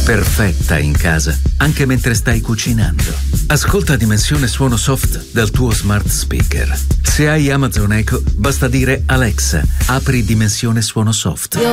Perfetta in casa, anche mentre stai cucinando. Ascolta Dimensione Suono Soft dal tuo smart speaker. Se hai Amazon Echo, basta dire Alexa, apri Dimensione Suono Soft.